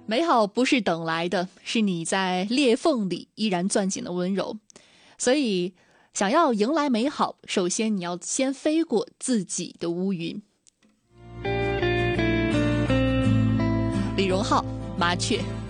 美好不是等来的，是你在裂缝里依然攥紧的温柔。所以想要迎来美好，首先你要先飞过自己的乌云。李荣浩，麻雀。